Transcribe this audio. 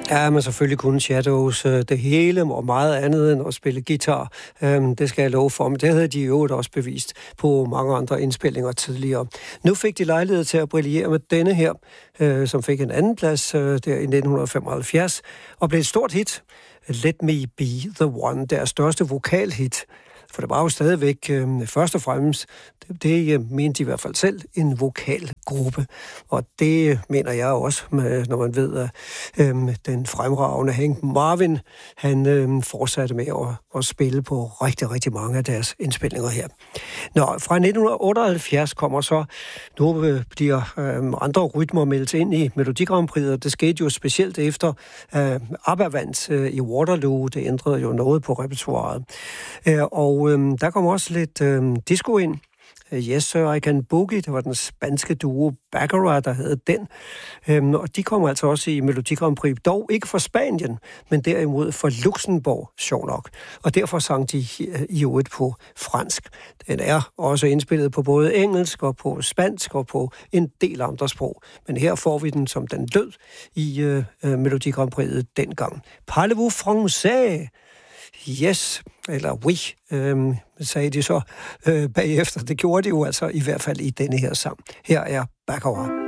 Ja, men selvfølgelig kunne Shadows det hele og meget andet end at spille guitar. Det skal jeg love for, men det havde de jo også bevist på mange andre indspillinger tidligere. Nu fik de lejlighed til at brillere med denne her, som fik en anden plads der i 1975, og blev et stort hit. Let Me Be The One, deres største vokalhit. For det var jo stadigvæk først og fremmest, det mente de i hvert fald selv, en vokalgruppe. Og det mener jeg også, når man ved, at den fremragende Hank Marvin, han fortsatte med at spille på rigtig, rigtig mange af deres indspilninger her. Nå, fra 1978 kommer så, nu bliver andre rytmer meldt ind i Melodi Grand Prix, og det skete jo specielt efter ABBA vandt i Waterloo. Det ændrede jo noget på repertoiret. Og der kom også lidt disco ind. Yes Sir, I Can Boogie, det var den spanske duo Baccarat, der havde den. Og de kom altså også i Melodi Grand Prix, dog ikke for Spanien, men derimod for Luxembourg, sjov nok. Og derfor sang de i øvrigt på fransk. Den er også indspillet på både engelsk og på spansk og på en del andre sprog. Men her får vi den, som den lød i Melodi Grand Prix dengang. Parlez-vous français? Yes, eller oui, sagde de så bagefter. Det gjorde de jo altså i hvert fald i denne her sang. Her er Baccarat.